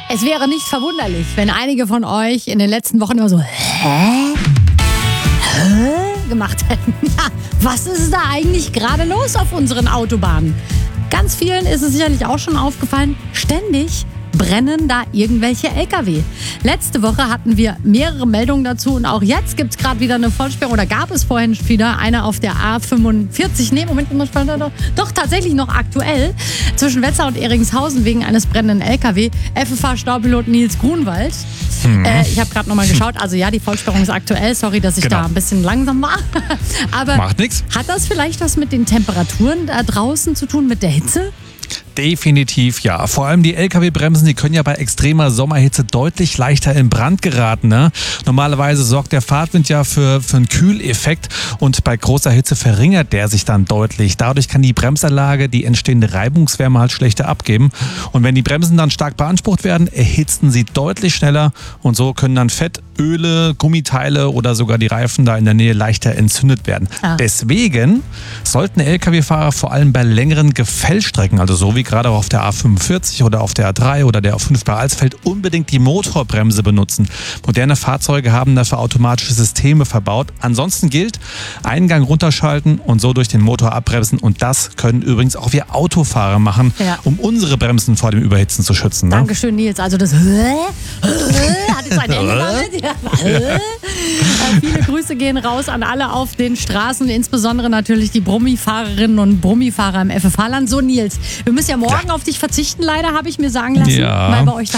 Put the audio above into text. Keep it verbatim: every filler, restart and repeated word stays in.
Es wäre nicht verwunderlich, wenn einige von euch in den letzten Wochen immer so Hä? Hä? gemacht hätten. Ja, was ist da eigentlich gerade los auf unseren Autobahnen? Ganz vielen ist es sicherlich auch schon aufgefallen, ständig brennen da irgendwelche L K W. Letzte Woche hatten wir mehrere Meldungen dazu und auch jetzt gibt es gerade wieder eine Vollsperrung oder gab es vorhin wieder eine auf der A fünfundvierzig. Nee, Moment, doch, doch tatsächlich noch aktuell zwischen Wetzlar und Ehringshausen wegen eines brennenden L K W. F F H-Staubpilot Nils Grunwald. Hm. Äh, ich habe gerade nochmal geschaut, also ja, die Vollsperrung ist aktuell. Sorry, dass ich genau. da ein bisschen langsam war. Aber macht nichts. Hat das vielleicht was mit den Temperaturen da draußen zu tun, mit der Hitze? Definitiv ja. Vor allem die L K W-Bremsen, die können ja bei extremer Sommerhitze deutlich leichter in Brand geraten. Ne? Normalerweise sorgt der Fahrtwind ja für, für einen Kühleffekt und bei großer Hitze verringert der sich dann deutlich. Dadurch kann die Bremsanlage die entstehende Reibungswärme halt schlechter abgeben. Und wenn die Bremsen dann stark beansprucht werden, erhitzen sie deutlich schneller und so können dann Fett, Öle, Gummiteile oder sogar die Reifen da in der Nähe leichter entzündet werden. Ah. Deswegen sollten L K W-Fahrer vor allem bei längeren Gefällstrecken, also so wie gerade auf der A fünfundvierzig oder auf der A drei oder der A fünf bei Alsfeld, unbedingt die Motorbremse benutzen. Moderne Fahrzeuge haben dafür automatische Systeme verbaut. Ansonsten gilt, Eingang runterschalten und so durch den Motor abbremsen. Und das können übrigens auch wir Autofahrer machen, ja. um unsere Bremsen vor dem Überhitzen zu schützen. Ne? Dankeschön, Nils. Also das hat jetzt ein Ende damit. Ja. äh, viele Grüße gehen raus an alle auf den Straßen, insbesondere natürlich die Brummifahrerinnen und Brummifahrer im F F H-Land. So, Nils, wir müssen ja morgen ja. auf dich verzichten, leider, habe ich mir sagen lassen, ja. weil bei euch